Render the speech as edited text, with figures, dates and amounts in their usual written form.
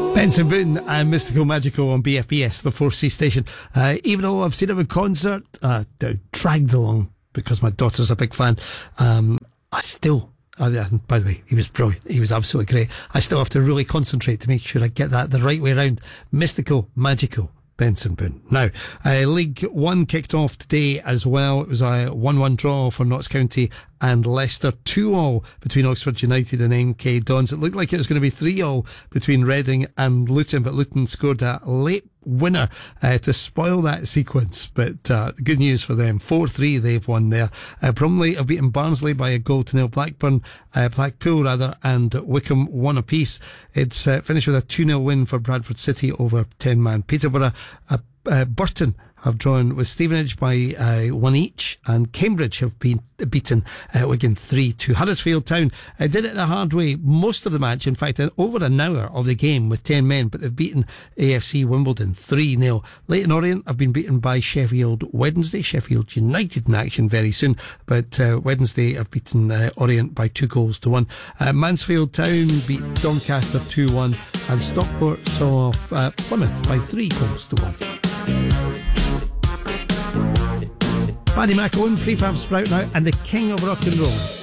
Benson Boone and Mystical Magical on BFBS, the 4C station. Even though I've seen him in concert, dragged along because my daughter's a big fan, I still, by the way, he was brilliant. He was absolutely great. I still have to really concentrate to make sure I get that the right way around. Mystical Magical. Benson Boone. Now, League One kicked off today as well. It was a 1-1 draw for Notts County and Leicester, 2-2 between Oxford United and MK Dons. It looked like it was going to be 3-3 between Reading and Luton, but Luton scored a late winner to spoil that sequence. But good news for them, 4-3 they've won there. Bromley have beaten Barnsley by 1-0. Blackpool and Wickham 1 apiece. It's finished with a 2-0 win for Bradford City over 10-man Peterborough. Burton have drawn with Stevenage by 1 each, and Cambridge have been beaten Wigan 3-2. Huddersfield Town did it the hard way most of the match, in fact over an hour of the game with 10 men, but they've beaten AFC Wimbledon 3-0. Leyton Orient have been beaten by Sheffield Wednesday. Sheffield United in action very soon, but Wednesday have beaten Orient by 2-1. Mansfield Town beat Doncaster 2-1, and Stockport saw off Plymouth by 3-1. Paddy McAloon, Prefab Sprout now, and the king of rock and roll.